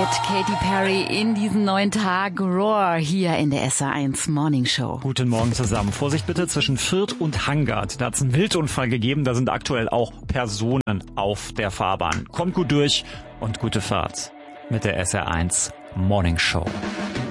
mit Katy Perry in diesen neuen Tag. Roar hier in der SR1 Morning Show. Guten Morgen zusammen. Vorsicht bitte zwischen Fürth und Hangard. Da hat es einen Wildunfall gegeben. Da sind aktuell auch Personen auf der Fahrbahn. Kommt gut durch und gute Fahrt mit der SR1 Morning Show.